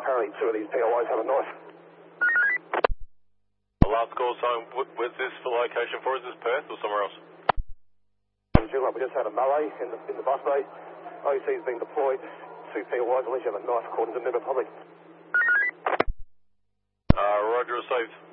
apparently two of these POIs have a knife. Last call, so where's this for location for? Is this Perth or somewhere else? We just had a melee in the bus bay. OC's been deployed. Two POIs, unless you have a knife, according to Never Public. Roger, received.